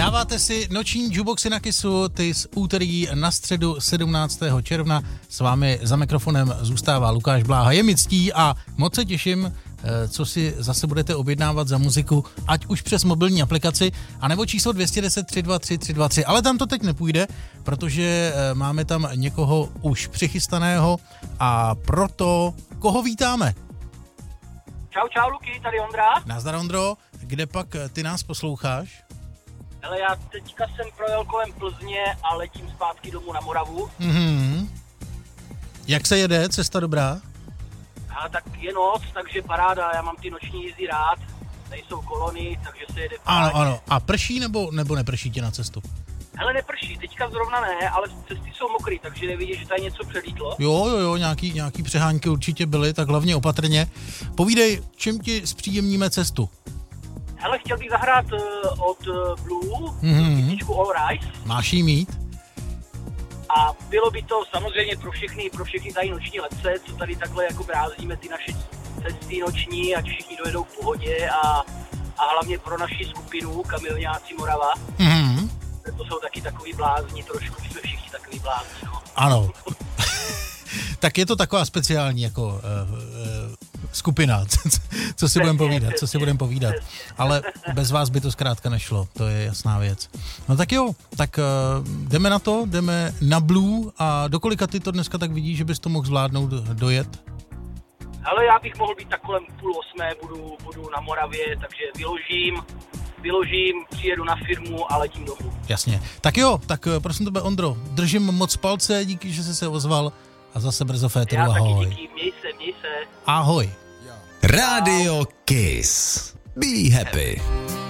Dáváte si noční jukeboxy na Kissu, ty z úterý na středu 17. června. S vámi za mikrofonem zůstává Lukáš Bláha. Je mi ctí a moc se těším, co si zase budete objednávat za muziku, ať už přes mobilní aplikaci, anebo číslo 210 323 323. Ale tam to teď nepůjde, protože máme tam někoho už přichystaného a proto koho vítáme? Čau Luky, tady Ondra. Nazdar Ondro, kde pak ty nás posloucháš? Hele, já teďka jsem projel kolem Plzně a letím zpátky domů na Moravu. Jak se jede? Cesta dobrá? A tak je noc, takže paráda, já mám ty noční jízdy rád, nejsou kolony, takže se jede paráda. Ano. A prší nebo neprší ti na cestu? Hele, neprší, teďka zrovna ne, ale cesty jsou mokrý, takže nevidíš, že tady něco přelítlo. Jo, nějaký přehánky určitě byly, tak hlavně opatrně. Povídej, čím ti zpříjemníme cestu? Hele, chtěl bych zahrát od Blue, písničku All Rise. Máš jí mít? A bylo by to samozřejmě pro všechny tady noční letce, co tady takhle jako brázdíme ty naše cesty noční, ať všichni dojedou v pohodě a hlavně pro naši skupinu Kamilňáci Morava. To jsou taky takový blázni, trošku jsme všichni takový blázni, no. Ano. Tak je to taková speciální jako skupina, co si budeme povídat. Ale bez vás by to zkrátka nešlo, to je jasná věc. No tak jo, tak jdeme na to, jdeme na Blue a do kolika ty to dneska tak vidíš, že bys to mohl zvládnout dojet? Ale já bych mohl být tak kolem 7:30, budu na Moravě, takže vyložím, přijedu na firmu a letím domů. Jasně. Tak jo, tak prosím tebe Ondro, držím moc palce, díky, že jsi se ozval a zase brzo féteru, ahoj. Já taky díky, měj se. Ahoj. Radio Kiss. Be happy.